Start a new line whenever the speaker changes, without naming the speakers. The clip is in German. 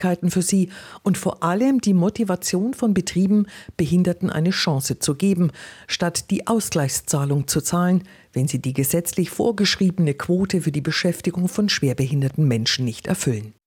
Möglichkeiten für sie und vor allem die Motivation von Betrieben, Behinderten eine Chance zu geben, statt die Ausgleichszahlung zu zahlen, wenn sie die gesetzlich vorgeschriebene Quote für die Beschäftigung von schwerbehinderten Menschen nicht erfüllen.